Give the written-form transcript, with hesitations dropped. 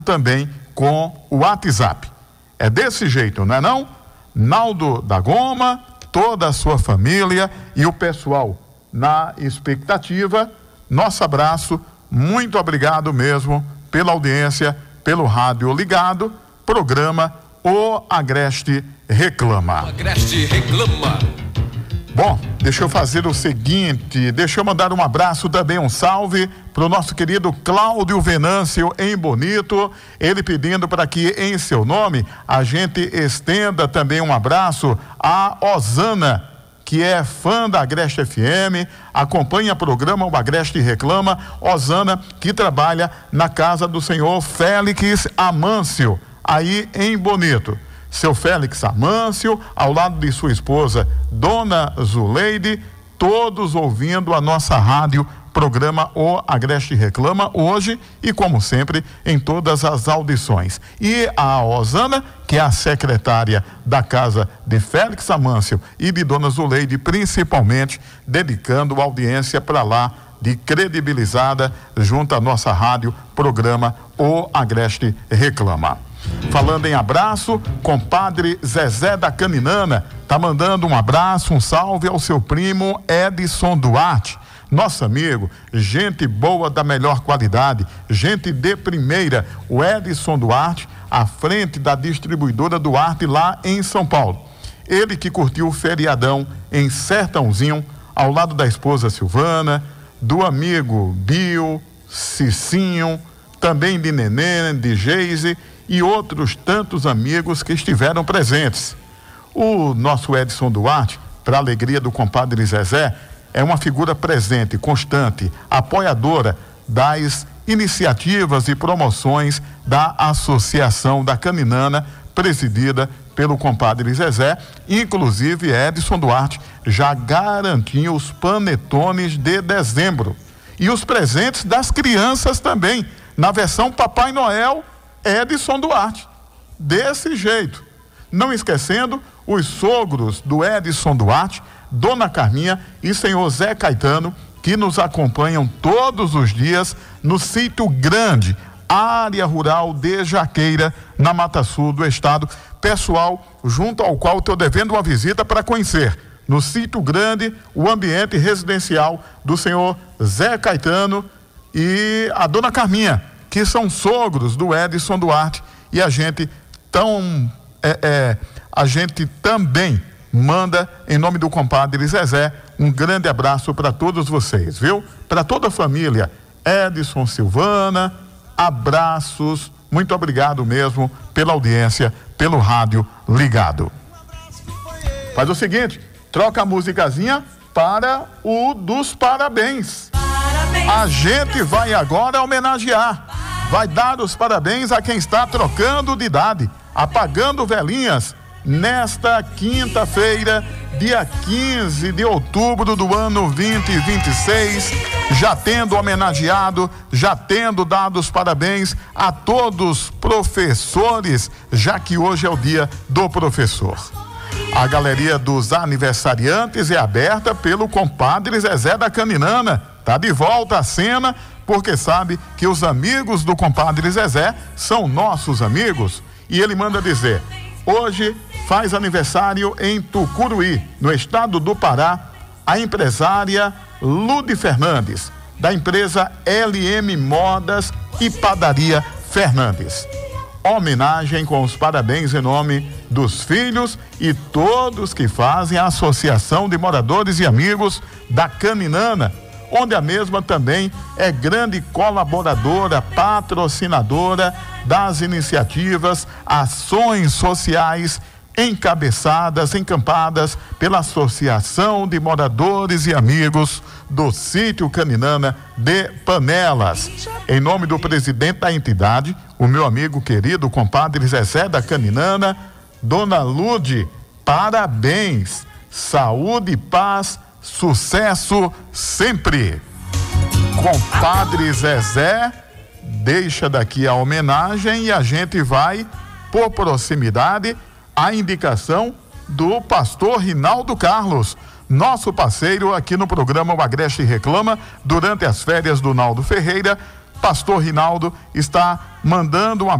também com o WhatsApp. É desse jeito, não é não? Naldo da Goma, toda a sua família e o pessoal na expectativa. Nosso abraço, muito obrigado mesmo pela audiência, pelo rádio ligado, programa O Agreste Reclama. O Agreste Reclama. Bom, deixa eu fazer o seguinte, deixa eu mandar um abraço também, um salve para o nosso querido Cláudio Venâncio em Bonito, ele pedindo para que em seu nome a gente estenda também um abraço a Osana, que é fã da Agreste FM, acompanha o programa O Agreste Reclama. Osana, que trabalha na casa do senhor Félix Amâncio, aí em Bonito. Seu Félix Amâncio, ao lado de sua esposa, Dona Zuleide, todos ouvindo a nossa rádio, programa O Agreste Reclama, hoje e, como sempre, em todas as audições. E a Osana, que é a secretária da casa de Félix Amâncio e de Dona Zuleide, principalmente, dedicando a audiência para lá, de credibilizada, junto à nossa rádio, programa O Agreste Reclama. Falando em abraço, compadre Zezé da Caninana tá mandando um abraço, um salve ao seu primo Edson Duarte, nosso amigo, gente boa da melhor qualidade, gente de primeira, o Edson Duarte, à frente da distribuidora Duarte lá em São Paulo. Ele que curtiu o feriadão em Sertãozinho, ao lado da esposa Silvana, do amigo Bio, Cicinho, também de Nenê, de Geise e outros tantos amigos que estiveram presentes. O nosso Edson Duarte, para a alegria do compadre Zezé, é uma figura presente, constante, apoiadora das iniciativas e promoções da Associação da Caninana, presidida pelo compadre Zezé. Inclusive, Edson Duarte já garantiu os panetones de dezembro e os presentes das crianças também, na versão Papai Noel Edson Duarte, desse jeito. Não esquecendo os sogros do Edson Duarte, Dona Carminha e senhor Zé Caetano, que nos acompanham todos os dias no Sítio Grande, área rural de Jaqueira, na Mata Sul do estado. Pessoal, junto ao qual estou devendo uma visita para conhecer, no Sítio Grande, o ambiente residencial do senhor Zé Caetano e a Dona Carminha, que são sogros do Edson Duarte, e a gente também manda, em nome do compadre Zezé, um grande abraço para todos vocês, viu? Para toda a família, Edson, Silvana, abraços, muito obrigado mesmo pela audiência, pelo rádio ligado. Faz o seguinte, troca a musicazinha para o dos parabéns. A gente vai agora homenagear, vai dar os parabéns a quem está trocando de idade, apagando velhinhas, nesta quinta-feira, dia 15 de outubro do ano 2026, já tendo homenageado, já tendo dado os parabéns a todos os professores, já que hoje é o dia do professor. A galeria dos aniversariantes é aberta pelo compadre Zezé da Caninana. Tá de volta à cena, porque sabe que os amigos do compadre Zezé são nossos amigos. E ele manda dizer, hoje faz aniversário em Tucuruí, no estado do Pará, a empresária Lude Fernandes, da empresa LM Modas e Padaria Fernandes. Homenagem com os parabéns em nome dos filhos e todos que fazem a Associação de Moradores e Amigos da Caninana, onde a mesma também é grande colaboradora, patrocinadora das iniciativas, ações sociais encabeçadas, encampadas pela Associação de Moradores e Amigos do Sítio Caninana de Panelas. Em nome do presidente da entidade, o meu amigo querido compadre Zezé da Caninana, Dona Lude, parabéns, saúde e paz, sucesso sempre. Compadre Zezé deixa daqui a homenagem e a gente vai, por proximidade, a indicação do pastor Rinaldo Carlos, nosso parceiro aqui no programa O Agreste Reclama, durante as férias do Naldo Ferreira, Pastor Rinaldo está mandando um